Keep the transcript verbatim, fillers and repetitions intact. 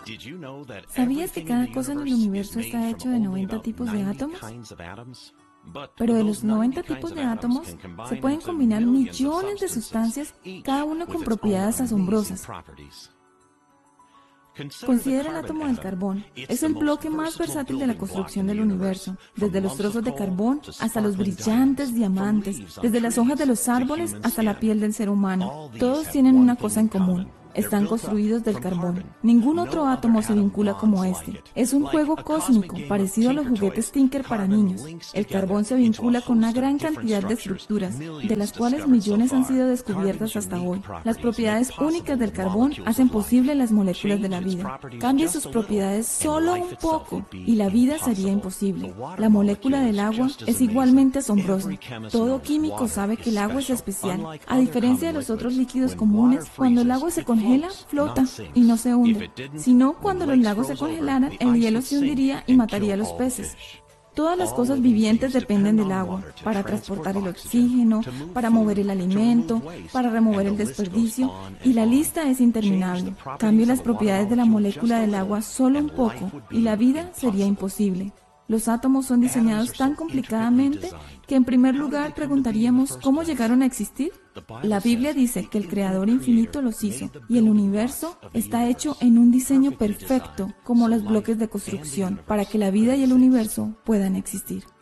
¿Sabías que cada cosa en el universo está hecho de noventa tipos de átomos? Pero de los noventa tipos de átomos se pueden combinar millones de sustancias, cada una con propiedades asombrosas. Considera el átomo del carbón. Es el bloque más versátil de la construcción del universo, desde los trozos de carbón hasta los brillantes diamantes, desde las hojas de los árboles hasta la piel del ser humano. Todos tienen una cosa en común. Están construidos del carbón. Ningún otro átomo se vincula como este. Es un juego cósmico, parecido a los juguetes Tinker para niños. El carbón se vincula con una gran cantidad de estructuras, de las cuales millones han sido descubiertas hasta hoy. Las propiedades únicas del carbón hacen posible las moléculas de la vida. Cambie sus propiedades solo un poco y la vida sería imposible. La molécula del agua es igualmente asombrosa. Todo químico sabe que el agua es especial. A diferencia de los otros líquidos comunes, cuando el agua se congela, flota y no se hunde. Si no, cuando los lagos se congelaran, el hielo se hundiría y mataría a los peces. Todas las cosas vivientes dependen del agua, para transportar el oxígeno, para mover el alimento, para remover el desperdicio, y la lista es interminable. Cambie las propiedades de la molécula del agua solo un poco, y la vida sería imposible. Los átomos son diseñados tan complicadamente que en primer lugar preguntaríamos ¿cómo llegaron a existir? La Biblia dice que el Creador infinito los hizo y el universo está hecho en un diseño perfecto como los bloques de construcción para que la vida y el universo puedan existir.